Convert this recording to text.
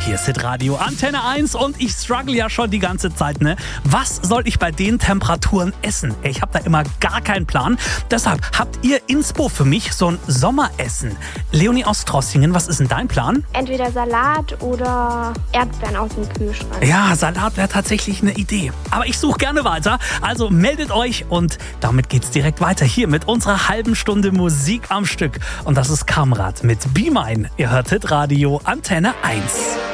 Hier ist Hitradio Antenne 1 und ich struggle ja schon die ganze Zeit, ne? Was soll ich bei den Temperaturen essen? Ich habe da immer gar keinen Plan. Deshalb habt ihr Inspo für mich, so ein Sommeressen. Leonie aus Trossingen, was ist denn dein Plan? Entweder Salat oder Erdbeeren aus dem Kühlschrank. Ja, Salat wäre tatsächlich eine Idee. Aber ich suche gerne weiter. Also meldet euch und damit geht's direkt weiter hier mit unserer halben Stunde Musik am Stück. Und das ist Kamrat mit Be Mine. Ihr hört Hitradio Antenne 1.